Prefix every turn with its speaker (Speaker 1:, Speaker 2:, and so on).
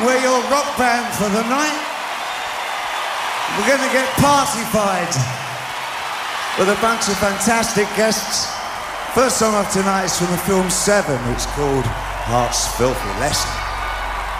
Speaker 1: we're your rock band for the night. We're going to get party-fied with a bunch of fantastic guests. First song of tonight is from the film Seven. It's called Heart's Filthy Lesson.